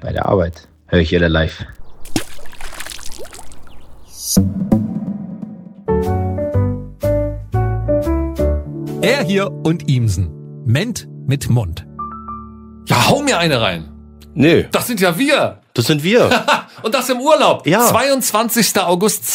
Bei der Arbeit höre ich jeder live. Er hier und Ihmsen. Ment mit Mund. Ja, hau mir eine rein. Nö. Das sind ja wir. Das sind wir. Und das im Urlaub. Ja. 22. August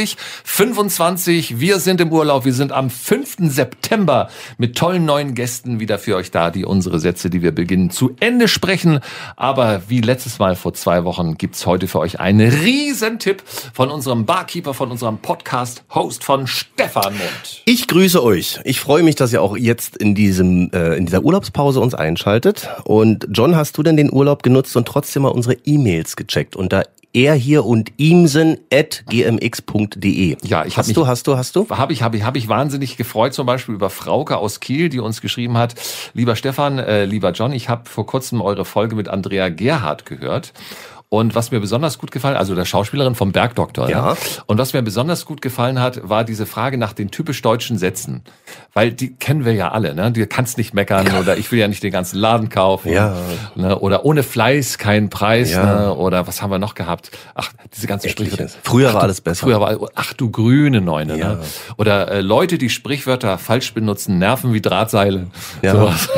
2025. Wir sind im Urlaub. Wir sind am 5. September mit tollen neuen Gästen wieder für euch da, die unsere Sätze, die wir beginnen, zu Ende sprechen. Aber wie letztes Mal vor 2 Wochen gibt's heute für euch einen Riesentipp von unserem Barkeeper, von unserem Podcast-Host von Stefan Mund. Ich grüße euch. Ich freue mich, dass ihr auch jetzt in dieser Urlaubspause uns einschaltet. Und John, hast du denn den Urlaub genutzt und trotzdem mal unsere E-Mails gecheckt unter er hier und imsen@gmx.de. Ja, ich hast du? Habe ich wahnsinnig gefreut, zum Beispiel über Frauke aus Kiel, die uns geschrieben hat: Lieber Stefan, lieber John, ich habe vor kurzem eure Folge mit Andrea Gerhardt gehört. Und was mir besonders gut gefallen, also der Schauspielerin vom Bergdoktor, ja. Ne? Und was mir besonders gut gefallen hat, war diese Frage nach den typisch deutschen Sätzen. Weil die kennen wir ja alle, ne? Du kannst nicht meckern oder ich will ja nicht den ganzen Laden kaufen. Ja. Ne? Oder ohne Fleiß kein Preis, Ja. ne? Oder was haben wir noch gehabt? Ach, diese ganzen Sprichwörter. Früher war alles besser. Ach du grüne Neune, Ja. ne? Oder Leute, die Sprichwörter falsch benutzen, nerven wie Drahtseile. Ja. Sowas.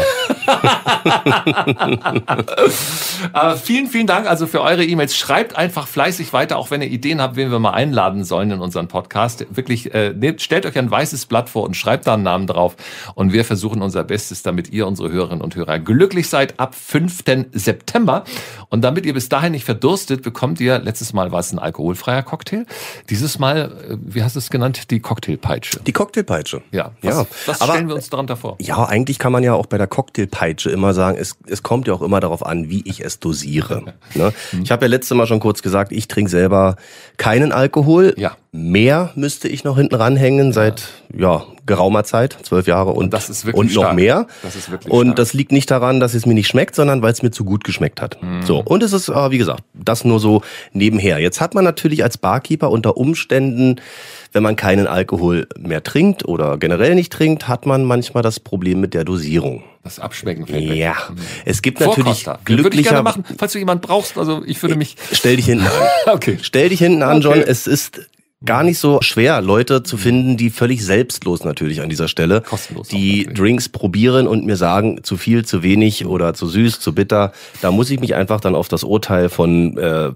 Vielen, vielen Dank also für eure E-Mails. Schreibt einfach fleißig weiter, auch wenn ihr Ideen habt, wen wir mal einladen sollen in unseren Podcast. Wirklich, stellt euch ein weißes Blatt vor und schreibt da einen Namen drauf. Und wir versuchen unser Bestes, damit ihr, unsere Hörerinnen und Hörer, glücklich seid ab 5. September. Und damit ihr bis dahin nicht verdurstet, bekommt ihr, letztes Mal war es ein alkoholfreier Cocktail. Dieses Mal, wie hast du es genannt? Die Cocktailpeitsche. Die Cocktailpeitsche. Ja. Ja. Was Aber stellen wir uns darunter vor? Ja, eigentlich kann man ja auch bei der Cocktailpeitsche immer sagen, es kommt ja auch immer darauf an, wie ich es dosiere. Ne? Ich habe ja letztes Mal schon kurz gesagt, ich trinke selber keinen Alkohol. Ja. Mehr müsste ich noch hinten ranhängen seit geraumer Zeit, 12 Jahre und das ist wirklich und noch stark. mehr. Das ist wirklich und stark. das liegt nicht daran, dass es mir nicht schmeckt, sondern weil es mir zu gut geschmeckt hat. So, und es ist, wie gesagt, das nur so nebenher. Jetzt hat man natürlich als Barkeeper unter Umständen, wenn man keinen Alkohol mehr trinkt oder generell nicht trinkt, hat man manchmal das Problem mit der Dosierung. Das Abschmecken fällt weg. Ja, es gibt natürlich Vorkoster. Würde ich gerne glücklicher. machen, falls du jemanden brauchst. Also ich würde mich... Stell dich hinten an. Okay. Stell dich hinten an, John. Okay. Es ist gar nicht so schwer, Leute zu finden, die völlig selbstlos natürlich an dieser Stelle, Kostenlos auch die natürlich. Drinks probieren und mir sagen, zu viel, zu wenig oder zu süß, zu bitter. Da muss ich mich einfach dann auf das Urteil von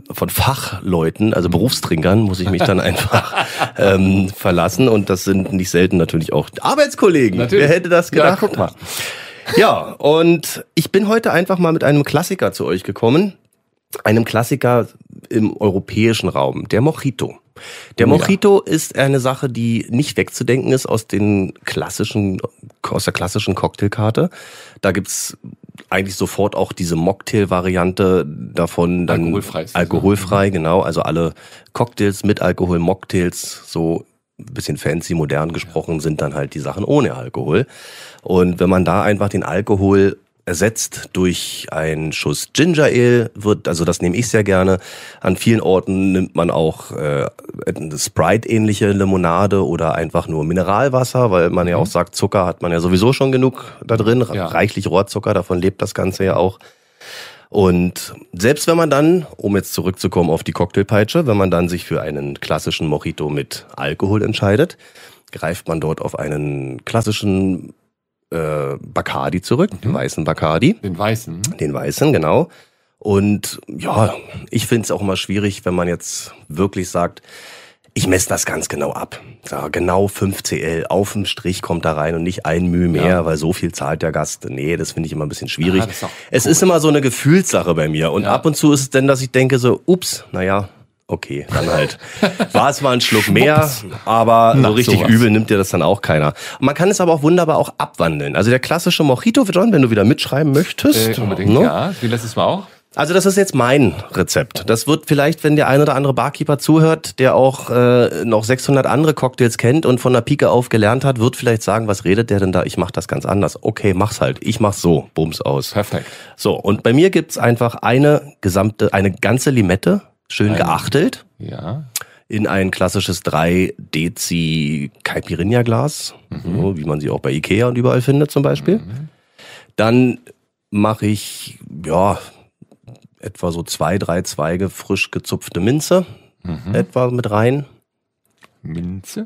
Fachleuten, also Berufstrinkern, muss ich mich dann einfach verlassen. Und das sind nicht selten natürlich auch Arbeitskollegen. Natürlich. Wer hätte das gedacht? Ja, guck mal. Ja, und ich bin heute einfach mal mit einem Klassiker zu euch gekommen. Einem Klassiker im europäischen Raum, der Mojito. Der Mojito ist eine Sache, die nicht wegzudenken ist aus der klassischen Cocktailkarte. Da gibt's eigentlich sofort auch diese Mocktail-Variante davon. Dann Alkoholfrei ist das, alkoholfrei, genau. Also alle Cocktails mit Alkohol, Mocktails, so ein bisschen fancy, modern gesprochen, sind dann halt die Sachen ohne Alkohol. Und wenn man da einfach den Alkohol ersetzt durch einen Schuss Ginger Ale, also das nehme ich sehr gerne. An vielen Orten nimmt man auch eine Sprite-ähnliche Limonade oder einfach nur Mineralwasser, weil man ja auch sagt, Zucker hat man ja sowieso schon genug da drin, reichlich Rohrzucker, davon lebt das Ganze ja auch. Und selbst wenn man dann, um jetzt zurückzukommen auf die Cocktailpeitsche, wenn man dann sich für einen klassischen Mojito mit Alkohol entscheidet, greift man dort auf einen klassischen Bacardi zurück, den weißen Bacardi. Den weißen. Den weißen, genau. Und ja, ich finde es auch immer schwierig, wenn man jetzt wirklich sagt, ich messe das ganz genau ab. So, genau 5 CL auf dem Strich kommt da rein und nicht ein Mühe mehr, weil so viel zahlt der Gast. Nee, das finde ich immer ein bisschen schwierig. Ah, das ist auch es ist immer so eine Gefühlssache bei mir. Und ab und zu ist es denn, dass ich denke so, ups, naja, okay, dann halt. War es mal ein Schluck mehr, aber so richtig sowas. übel nimmt dir das dann auch keiner. Und man kann es aber auch wunderbar auch abwandeln. Also der klassische Mojito, John, wenn du wieder mitschreiben möchtest. Unbedingt, ne? ja. Wie letztes Mal auch. Also das ist jetzt mein Rezept. Das wird vielleicht, wenn der ein oder andere Barkeeper zuhört, der auch noch 600 andere Cocktails kennt und von der Pike auf gelernt hat, wird vielleicht sagen, was redet der denn da? Ich mach das ganz anders. Okay, mach's halt. Ich mach's so. Bums aus. Perfekt. So, und bei mir gibt's einfach eine ganze Limette, schön geachtelt, Ja. in ein klassisches 3 Dezi Caipirinha-Glas, so, wie man sie auch bei Ikea und überall findet zum Beispiel. Dann mache ich, etwa so 2-3 Zweige frisch gezupfte Minze etwa mit rein. Minze.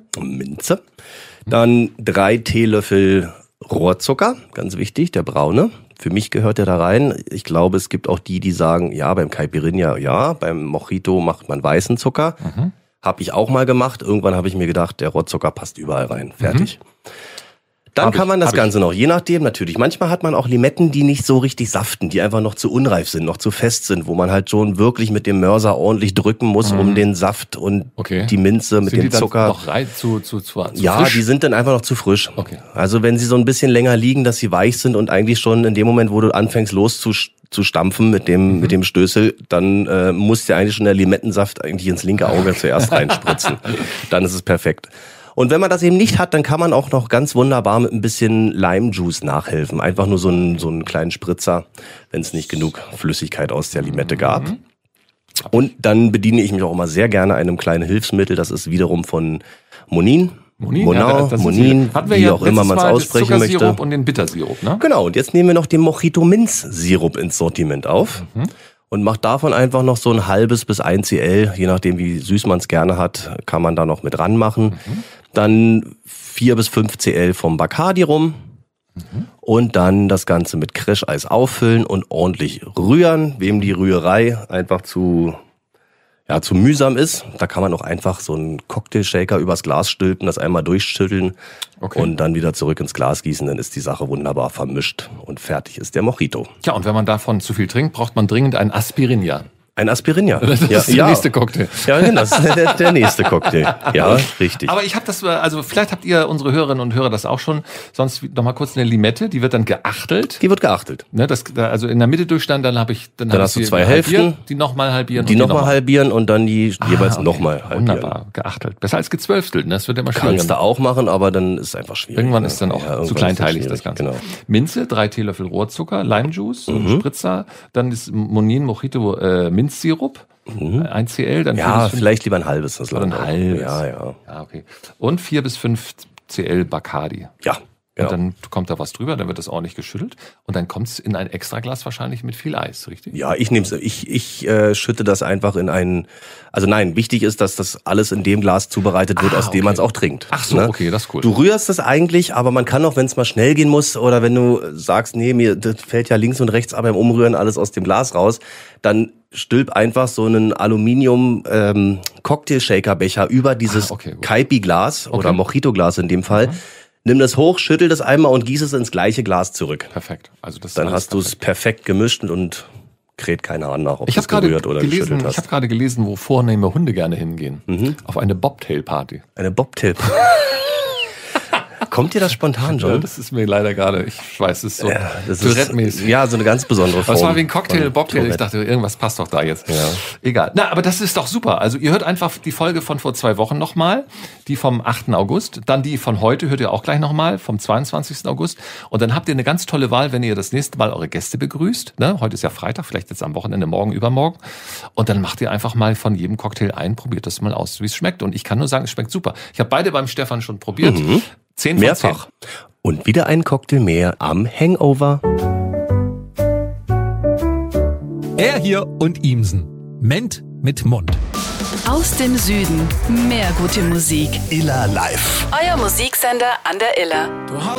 Dann 3 Teelöffel Rohrzucker, ganz wichtig, der braune. Für mich gehört der da rein. Ich glaube, es gibt auch die sagen, ja, beim Caipirinha, ja, beim Mojito macht man weißen Zucker. Habe ich auch mal gemacht. Irgendwann habe ich mir gedacht, der Rohrzucker passt überall rein. Fertig. Dann kann man das Ganze noch, je nachdem natürlich. Manchmal hat man auch Limetten, die nicht so richtig saften, die einfach noch zu unreif sind, noch zu fest sind, wo man halt schon wirklich mit dem Mörser ordentlich drücken muss, um den Saft und die Minze mit dem Zucker. Noch zu ja, frisch? Die sind dann einfach noch zu frisch. Okay. Also wenn sie so ein bisschen länger liegen, dass sie weich sind und eigentlich schon in dem Moment, wo du anfängst zu stampfen mit dem Stößel, dann muss dir eigentlich schon der Limettensaft eigentlich ins linke Auge zuerst reinspritzen. Dann ist es perfekt. Und wenn man das eben nicht hat, dann kann man auch noch ganz wunderbar mit ein bisschen Lime-Juice nachhelfen. Einfach nur so einen kleinen Spritzer, wenn es nicht genug Flüssigkeit aus der Limette gab. Und dann bediene ich mich auch immer sehr gerne einem kleinen Hilfsmittel. Das ist wiederum von Monin. Monin, wie auch immer man es aussprechen möchte. Zuckersirup und den Bittersirup, ne? Genau, und jetzt nehmen wir noch den Mojito-Minz-Sirup ins Sortiment auf. Und macht davon einfach noch so ein halbes bis 1 CL, je nachdem wie süß man es gerne hat, kann man da noch mit ranmachen. Dann 4 bis 5 CL vom Bacardi rum. Und dann das Ganze mit Crèche-Eis auffüllen und ordentlich rühren. Wem die Rührei einfach zu mühsam ist, da kann man auch einfach so einen Cocktailshaker übers Glas stülpen, das einmal durchschütteln und dann wieder zurück ins Glas gießen. Dann ist die Sache wunderbar vermischt und fertig ist der Mojito. Ja, und wenn man davon zu viel trinkt, braucht man dringend ein Aspirinja. Ein Aspirinja. Das ist der nächste Cocktail. Ja, genau, das ist der nächste Cocktail. Ja, richtig. Aber ich habe das, also vielleicht habt ihr, unsere Hörerinnen und Hörer, das auch schon. Sonst noch mal kurz eine Limette, die wird dann geachtelt. Die wird geachtelt. Ne, also in der Mitte durchstand, dann hast du 2 Hälften. Die nochmal halbieren. Die nochmal halbieren und dann die jeweils nochmal halbieren. Wunderbar, geachtelt. Besser als gezwölftelt, ne? Das wird immer schwieriger. Kannst du auch machen, aber dann ist es einfach schwierig. Irgendwann ist dann auch zu kleinteilig das Ganze. Genau. Minze, 3 Teelöffel Rohrzucker, Limejuice, Spritzer, dann ist Monin Mojito Minzsirup. 1 CL, dann vielleicht lieber ein halbes. Oder ein halbes. Ja, okay. Und 4 bis 5 CL Bacardi. Ja. Und dann kommt da was drüber, dann wird das ordentlich geschüttelt und dann kommt es in ein Extraglas wahrscheinlich mit viel Eis, richtig? Ja, ich schütte das einfach in wichtig ist, dass das alles in dem Glas zubereitet wird, aus dem man es auch trinkt. Ach so, okay, das ist cool. Du rührst es eigentlich, aber man kann auch, wenn es mal schnell gehen muss oder wenn du sagst, nee, mir das fällt ja links und rechts beim Umrühren alles aus dem Glas raus, dann stülp einfach so einen Aluminium Cocktail-Shaker-Becher über dieses Caipi-Glas oder Mojito-Glas in dem Fall. Nimm das hoch, schüttel das einmal und gieß es ins gleiche Glas zurück. Perfekt. Also dann hast du es perfekt gemischt und kräht keiner an nach, ob du es gerührt oder geschüttelt hast. Ich habe gerade gelesen, wo vornehme Hunde gerne hingehen. Auf eine Bobtail-Party. Eine Bobtail-Party. Kommt dir das spontan, John? Ja, das ist mir leider gerade, ich weiß, es ist so Tourette-mäßig. Ja, so eine ganz besondere Form. Das war wie ein Cocktail, Bobtail. Ich dachte, irgendwas passt doch da jetzt. Ja. Egal. Na, aber das ist doch super. Also ihr hört einfach die Folge von vor 2 Wochen nochmal, die vom 8. August. Dann die von heute hört ihr auch gleich nochmal, vom 22. August. Und dann habt ihr eine ganz tolle Wahl, wenn ihr das nächste Mal eure Gäste begrüßt. Ne? Heute ist ja Freitag, vielleicht jetzt am Wochenende, morgen, übermorgen. Und dann macht ihr einfach mal von jedem Cocktail ein, probiert das mal aus, wie es schmeckt. Und ich kann nur sagen, es schmeckt super. Ich habe beide beim Stefan schon probiert. 10 von Mehrfach. 10. Und wieder ein Cocktail mehr am Hangover. Er hier und Ihmsen. Ment mit Mund. Aus dem Süden. Mehr gute Musik. Iller Live. Euer Musiksender an der Iller.